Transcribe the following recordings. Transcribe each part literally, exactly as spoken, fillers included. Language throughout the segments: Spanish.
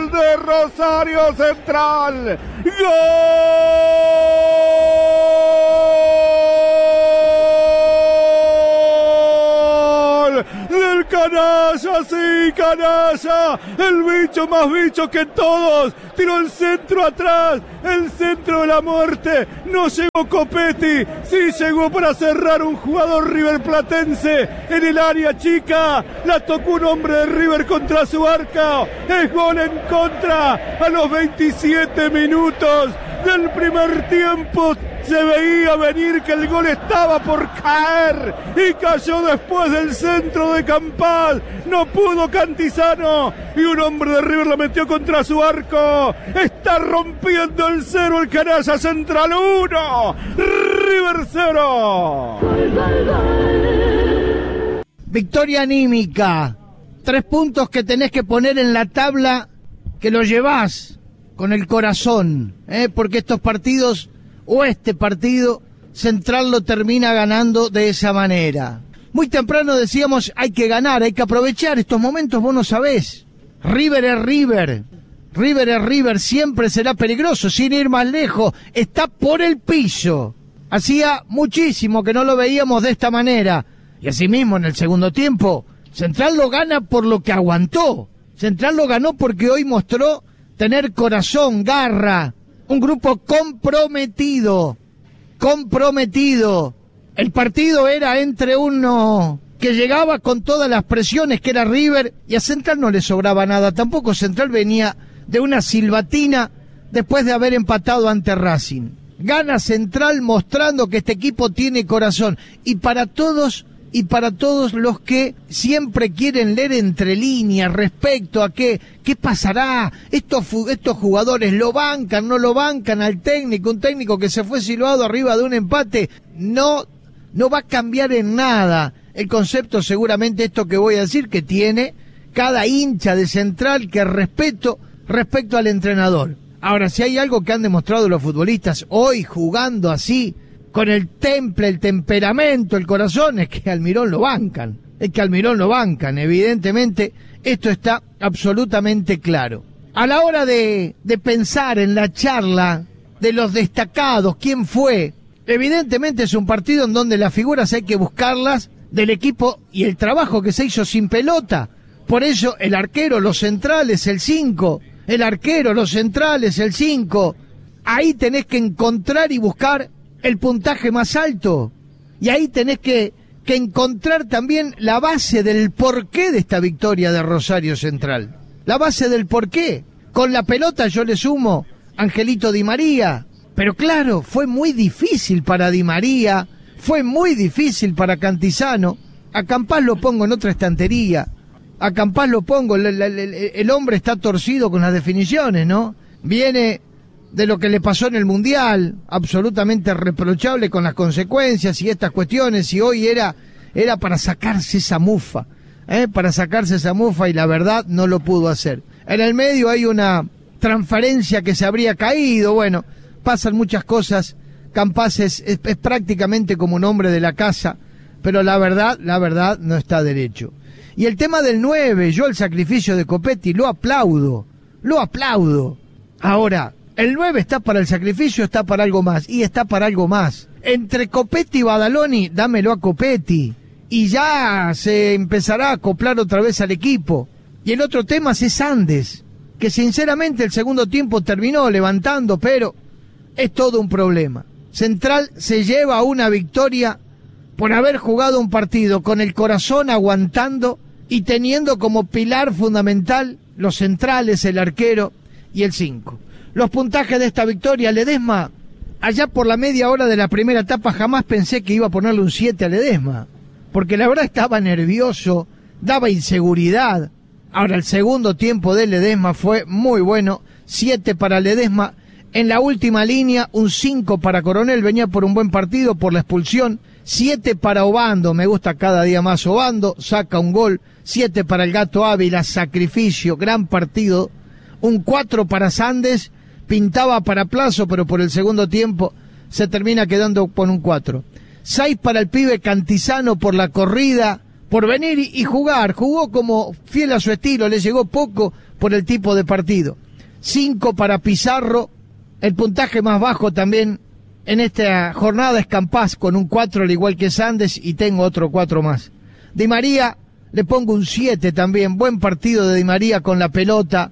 gol de Rosario Central. ¡Gol del canalla! ¡Sí, canalla! El bicho más bicho que todos. Tiró el centro atrás, el centro de la muerte. No llegó Copetti, sí llegó para cerrar un jugador riverplatense en el área chica. La tocó un hombre de River contra su arco. Es gol en contra a los veintisiete minutos del primer tiempo. Se veía venir que el gol estaba por caer y cayó después del centro de Campaz. No pudo Cantizano y un hombre de River lo metió contra su arco. Está rompiendo el cero el canalla. Central uno, River cero. Victoria anímica. Tres puntos que tenés que poner en la tabla, que lo llevás con el corazón, ¿eh? Porque estos partidos, o este partido, Central lo termina ganando de esa manera. Muy temprano decíamos, hay que ganar, hay que aprovechar estos momentos, vos no sabés. River es River, River es River, siempre será peligroso, sin ir más lejos, está por el piso. Hacía muchísimo que no lo veíamos de esta manera. Y asimismo, en el segundo tiempo, Central lo gana por lo que aguantó. Central lo ganó porque hoy mostró tener corazón, garra, un grupo comprometido, comprometido. El partido era entre uno que llegaba con todas las presiones, que era River, y a Central no le sobraba nada. Tampoco Central venía de una silbatina después de haber empatado ante Racing. Gana Central mostrando que este equipo tiene corazón. Y para todos... Y para todos los que siempre quieren leer entre líneas respecto a qué, qué pasará, estos, estos jugadores lo bancan, no lo bancan al técnico, un técnico que se fue silbado arriba de un empate, no, no va a cambiar en nada el concepto, seguramente esto que voy a decir, que tiene cada hincha de Central, que respeto respecto al entrenador. Ahora, si hay algo que han demostrado los futbolistas hoy jugando así, con el temple, el temperamento, el corazón, es que Almirón lo bancan, es que Almirón lo bancan, evidentemente esto está absolutamente claro. A la hora de, de pensar en la charla de los destacados, quién fue, evidentemente es un partido en donde las figuras hay que buscarlas del equipo y el trabajo que se hizo sin pelota, por eso el arquero, los centrales, el cinco, el arquero, los centrales, el cinco, ahí tenés que encontrar y buscar el puntaje más alto, y ahí tenés que, que encontrar también la base del porqué de esta victoria de Rosario Central, la base del porqué. Con la pelota yo le sumo Angelito Di María, pero claro, fue muy difícil para Di María, fue muy difícil para Cantizano. A Campaz lo pongo en otra estantería, a Campaz lo pongo, el, el, el, el hombre está torcido con las definiciones, ¿no? Viene de lo que le pasó en el Mundial, absolutamente reprochable con las consecuencias y estas cuestiones, y hoy era, era para sacarse esa mufa, ¿eh? para sacarse esa mufa, y la verdad no lo pudo hacer. En el medio hay una transferencia que se habría caído, bueno, pasan muchas cosas. Campaz es, es, es prácticamente como un hombre de la casa, pero la verdad, la verdad no está derecho. Y el tema del nueve, yo el sacrificio de Copetti lo aplaudo, lo aplaudo. Ahora, el nueve está para el sacrificio, está para algo más, y está para algo más. Entre Copetti y Badaloni, dámelo a Copetti, y ya se empezará a acoplar otra vez al equipo. Y el otro tema es Andes, que sinceramente el segundo tiempo terminó levantando, pero es todo un problema. Central se lleva una victoria por haber jugado un partido con el corazón aguantando y teniendo como pilar fundamental los centrales, el arquero y el cinco. Los puntajes de esta victoria, Ledesma, allá por la media hora de la primera etapa jamás pensé que iba a ponerle un siete a Ledesma, porque la verdad estaba nervioso, daba inseguridad. Ahora el segundo tiempo de Ledesma fue muy bueno, siete para Ledesma. En la última línea, un cinco para Coronel, venía por un buen partido, por la expulsión. siete para Obando, me gusta cada día más Obando, saca un gol. siete para el Gato Ávila, sacrificio, gran partido. Un cuatro para Sandes, pintaba para Plazo, pero por el segundo tiempo se termina quedando con un cuatro. seis para el pibe Cantizano por la corrida, por venir y jugar. Jugó como fiel a su estilo, le llegó poco por el tipo de partido. Cinco para Pizarro, el puntaje más bajo también en esta jornada es Campás con un cuatro, al igual que Sandes, y tengo otro cuatro más. Di María, le pongo un siete también, buen partido de Di María con la pelota.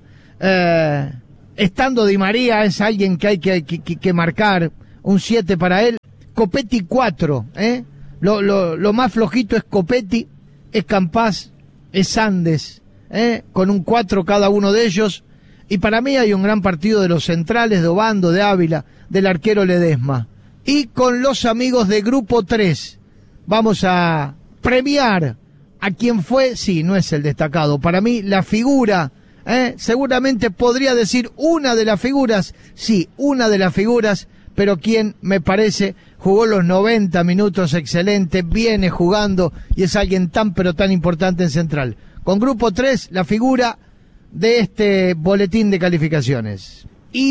Eh, estando Di María es alguien que hay que, que, que marcar, un siete para él. Copetti cuatro, ¿eh? Lo, lo, lo más flojito es Copetti, es Campás, es Sandes, ¿eh? Con un cuatro cada uno de ellos. Y para mí hay un gran partido de los centrales, de Obando, de Ávila, del arquero Ledesma. Y con los amigos de Grupo tres, vamos a premiar a quien fue, sí, no es el destacado, para mí la figura, ¿eh? Seguramente podría decir una de las figuras, sí, una de las figuras, pero quien me parece jugó los noventa minutos excelente, viene jugando y es alguien tan pero tan importante en Central. Con Grupo tres, la figura de este boletín de calificaciones.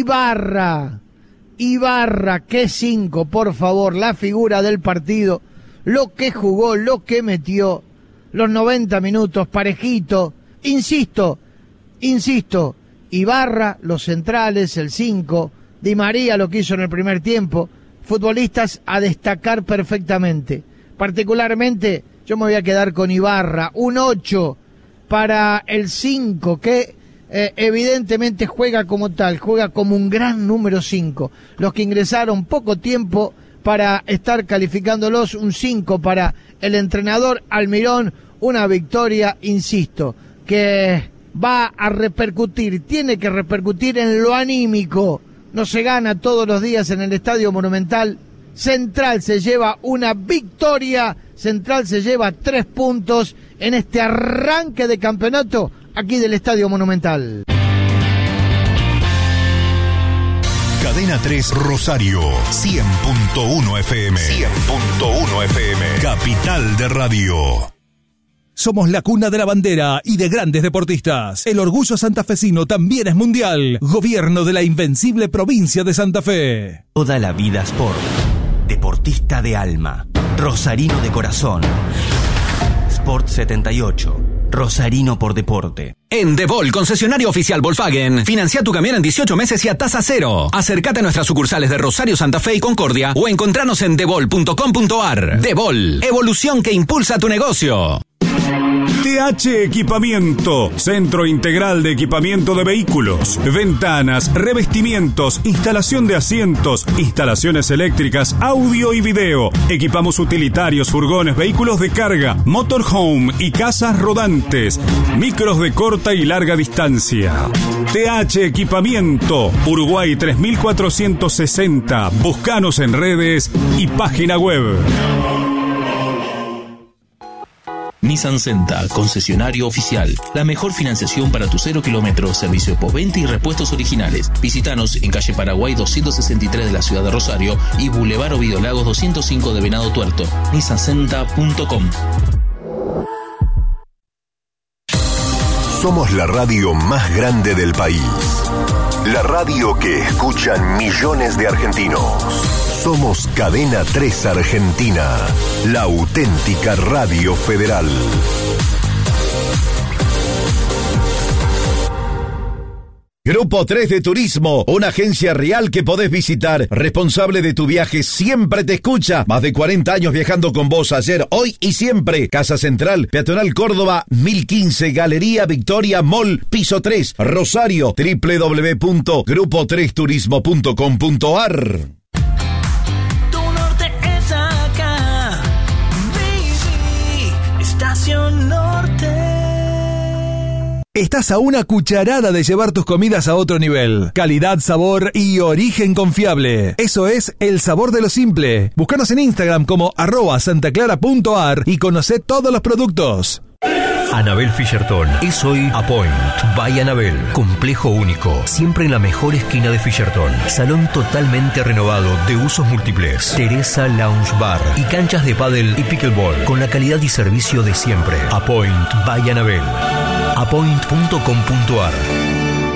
Ibarra, Ibarra, que cinco, por favor, la figura del partido, lo que jugó, lo que metió, los noventa minutos, parejito, insisto, insisto, Ibarra, los centrales, el cinco, Di María lo que hizo en el primer tiempo, futbolistas a destacar perfectamente. Particularmente, yo me voy a quedar con Ibarra, un ocho para el cinco, que eh, evidentemente juega como tal, juega como un gran número cinco. Los que ingresaron poco tiempo para estar calificándolos, un cinco para el entrenador Almirón, una victoria, insisto, que va a repercutir, tiene que repercutir en lo anímico. No se gana todos los días en el Estadio Monumental. Central se lleva una victoria, Central se lleva tres puntos en este arranque de campeonato aquí del Estadio Monumental. Cadena tres Rosario, cien punto uno F M. cien punto uno F M. Capital de Radio. Somos la cuna de la bandera y de grandes deportistas. El orgullo santafesino también es mundial. Gobierno de la invencible provincia de Santa Fe. Toda la vida sport. Deportista de alma. Rosarino de corazón. Sport setenta y ocho. Rosarino por deporte. En Devol, concesionario oficial Volkswagen, financia tu camión en dieciocho meses y a tasa cero. Acércate a nuestras sucursales de Rosario, Santa Fe y Concordia o encontranos en devol punto com punto ar. Devol, evolución que impulsa tu negocio. T H Equipamiento, Centro Integral de Equipamiento de Vehículos, ventanas, revestimientos, instalación de asientos, instalaciones eléctricas, audio y video. Equipamos utilitarios, furgones, vehículos de carga, motorhome y casas rodantes, micros de corta y larga distancia. T H Equipamiento, Uruguay tres mil cuatrocientos sesenta. Búscanos en redes y página web. Nissan Senta, concesionario oficial. La mejor financiación para tu cero kilómetros, servicio postventa y repuestos originales. Visítanos en calle Paraguay doscientos sesenta y tres de la ciudad de Rosario y Boulevard Ovidio Lagos doscientos cinco de Venado Tuerto. nissan senta punto com. Somos la radio más grande del país. La radio que escuchan millones de argentinos. Somos Cadena tres Argentina, la auténtica radio federal. Grupo tres de Turismo, una agencia real que podés visitar. Responsable de tu viaje, siempre te escucha. Más de cuarenta años viajando con vos, ayer, hoy y siempre. Casa Central, Peatonal Córdoba, mil quince, Galería Victoria Mall, piso tres, Rosario, doble u doble u doble u punto grupo tres turismo punto com punto ar. Estás a una cucharada de llevar tus comidas a otro nivel. Calidad, sabor y origen confiable. Eso es el sabor de lo simple. Búscanos en Instagram como arroba santaclara punto ar y conocé todos los productos. Anabel Fisherton es hoy Apoint by Anabel. Complejo único, siempre en la mejor esquina de Fisherton. Salón totalmente renovado de usos múltiples. Teresa Lounge Bar y canchas de pádel y pickleball con la calidad y servicio de siempre. Apoint by Anabel. apoint punto com punto ar.